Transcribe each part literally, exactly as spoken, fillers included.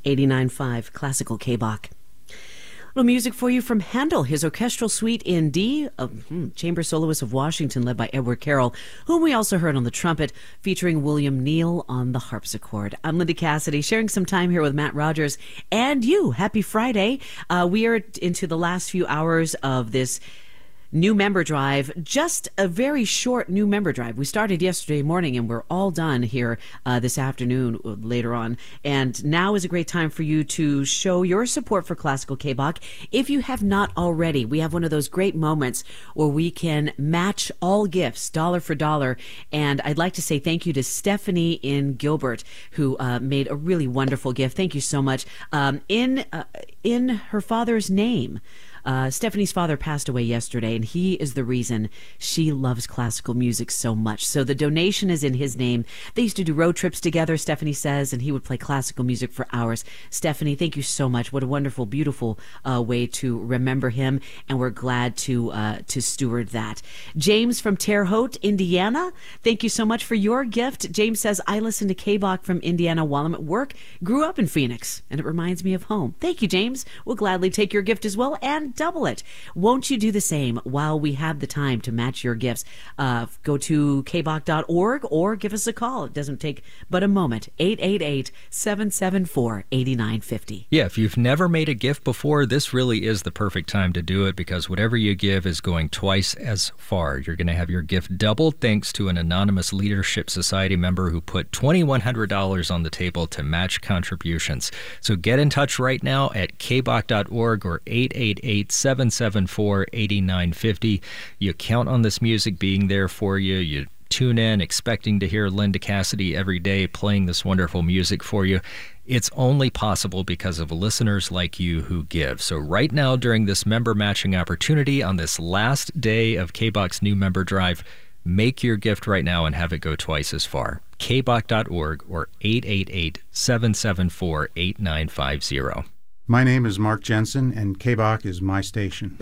eighty-nine point five Classical K-Bach. Little music for you from Handel, his orchestral suite in D, of hmm, Chamber Soloists of Washington, led by Edward Carroll, whom we also heard on the trumpet, featuring William Neal on the harpsichord. I'm Linda Cassidy, sharing some time here with Matt Rogers and you. Happy Friday. Uh, we are into the last few hours of this new member drive, just a very short new member drive. We started yesterday morning and we're all done here uh, this afternoon uh, later on. And now is a great time for you to show your support for Classical K-Bach. If you have not already, we have one of those great moments where we can match all gifts, dollar for dollar. And I'd like to say thank you to Stephanie in Gilbert, who uh, made a really wonderful gift. Thank you so much. Um, in uh, in her father's name. Uh, Stephanie's father passed away yesterday, and he is the reason she loves classical music so much. So the donation is in his name. They used to do road trips together, Stephanie says, and he would play classical music for hours. Stephanie, thank you so much. What a wonderful, beautiful uh, way to remember him, and we're glad to uh, to steward that. James from Terre Haute, Indiana, thank you so much for your gift. James says, I listen to K-Bach from Indiana while I'm at work. Grew up in Phoenix, and it reminds me of home. Thank you, James. We'll gladly take your gift as well, and double it. Won't you do the same while we have the time to match your gifts? Uh, go to k bach dot org or give us a call. It doesn't take but a moment. eight eight eight, seven seven four, eight nine five zero. Yeah, if you've never made a gift before, this really is the perfect time to do it, because whatever you give is going twice as far. You're going to have your gift doubled thanks to an anonymous Leadership Society member who put two thousand one hundred dollars on the table to match contributions. So get in touch right now at k bach dot org or eight eight eight, seven seven four, eight nine five zero. You count on this music being there for you. You tune in expecting to hear Linda Cassidy every day playing this wonderful music for you. It's only possible because of listeners like you who give. So right now, during this member matching opportunity on this last day of K-Bach's new member drive, make your gift right now and have it go twice as far. k bach dot org or eight eight eight, seven seven four, eight nine five zero. My name is Mark Jensen, and K-Bach is my station.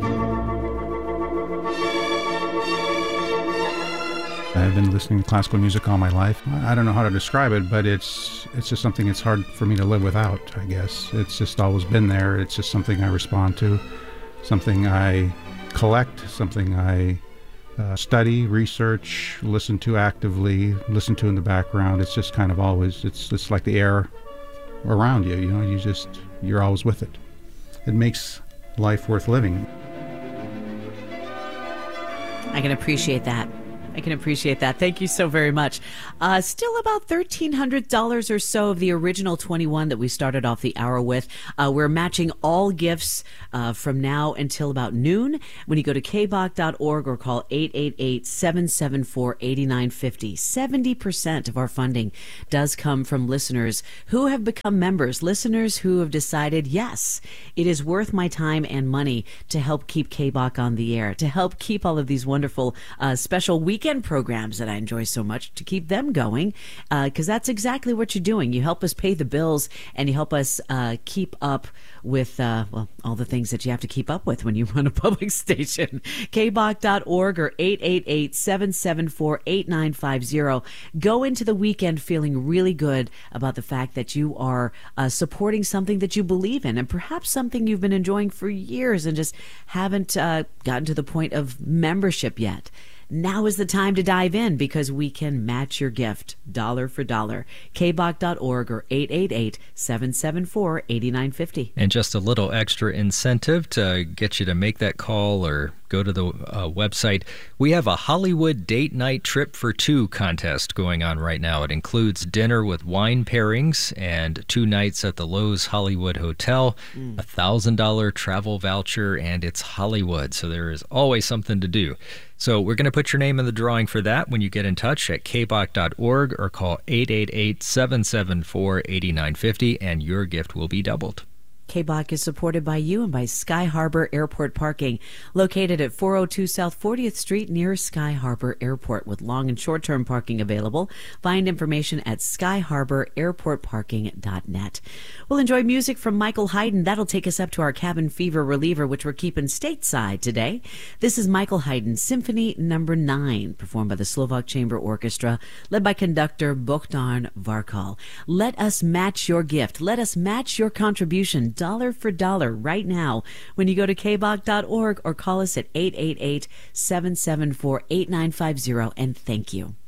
I've been listening to classical music all my life. I don't know how to describe it, but it's it's just something it's hard for me to live without, I guess. It's just always been there. It's just something I respond to, something I collect, something I uh, study, research, listen to actively, listen to in the background. It's just kind of always, it's it's like the air around you, you know, you just, you're always with it. It makes life worth living. I can appreciate that. I can appreciate that. Thank you so very much. Uh, still about thirteen hundred dollars or so of the original twenty-one that we started off the hour with. Uh, we're matching all gifts uh, from now until about noon. When you go to k bach dot org or call eight eight eight, seven seven four, eight nine five zero. seventy percent of our funding does come from listeners who have become members, listeners who have decided, yes, it is worth my time and money to help keep K-Bach on the air, to help keep all of these wonderful uh, special weekends programs that I enjoy so much, to keep them going, because uh, that's exactly what you're doing. You help us pay the bills, and you help us uh, keep up with uh, well, all the things that you have to keep up with when you run a public station. k bach dot org or eight eight eight, seven seven four, eight nine five zero. Go into the weekend feeling really good about the fact that you are uh, supporting something that you believe in, and perhaps something you've been enjoying for years and just haven't uh, gotten to the point of membership yet. Now is the time to dive in, because we can match your gift dollar for dollar. k bach dot org or eight eight eight, seven seven four, eight nine five zero. And just a little extra incentive to get you to make that call or go to the uh, website. We have a Hollywood date night trip for two contest going on right now. It includes dinner with wine pairings and two nights at the Lowe's Hollywood Hotel, a mm. one thousand dollars travel voucher, and it's Hollywood, so there is always something to do. So we're going to put your name in the drawing for that when you get in touch at k bach dot org or call eight eight eight, seven seven four, eight nine five zero, and your gift will be doubled. K B O C is supported by you and by Sky Harbor Airport Parking, located at four oh two South fortieth Street near Sky Harbor Airport, with long and short-term parking available. Find information at sky harbor airport parking dot net. We'll enjoy music from Michael Hayden. That'll take us up to our cabin fever reliever, which we're keeping stateside today. This is Michael Hayden, Symphony Number nine, performed by the Slovak Chamber Orchestra, led by conductor Bogdan Varkal. Let us match your gift. Let us match your contribution, dollar for dollar, right now when you go to k b o c dot org or call us at eight eight eight, seven seven four, eight nine five zero, and thank you.